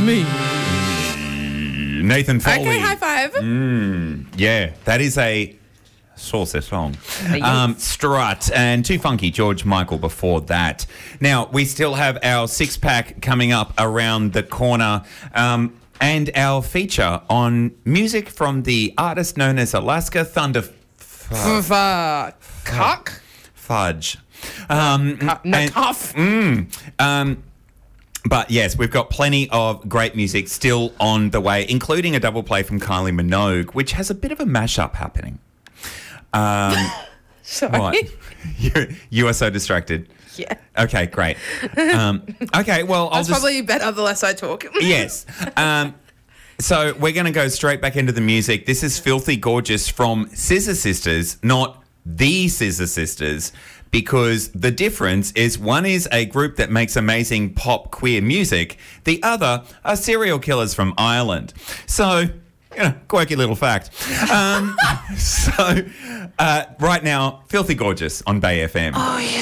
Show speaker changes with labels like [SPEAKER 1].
[SPEAKER 1] me.
[SPEAKER 2] Nathan Foley.
[SPEAKER 1] Okay, high five.
[SPEAKER 2] Yeah, that is a saucy song. Strut and Too Funky, George Michael before that. Now, we still have our six-pack coming up around the corner. And our feature on music from the artist known as Alaska Thunder
[SPEAKER 1] Cock?
[SPEAKER 2] Fudge.
[SPEAKER 1] Cuff.
[SPEAKER 2] But yes, we've got plenty of great music still on the way, including a double play from Kylie Minogue, which has a bit of a mashup happening.
[SPEAKER 1] Sorry.
[SPEAKER 2] What? You are so distracted.
[SPEAKER 1] Yeah.
[SPEAKER 2] Okay, great. Okay, well,
[SPEAKER 1] That's probably better the less I talk.
[SPEAKER 2] Yes. So we're going to go straight back into the music. This is Filthy Gorgeous from Scissor Sisters, not the Scissor Sisters, because the difference is one is a group that makes amazing pop queer music. The other are serial killers from Ireland. So, quirky little fact. Right now, Filthy Gorgeous on Bay FM.
[SPEAKER 1] Oh, yeah.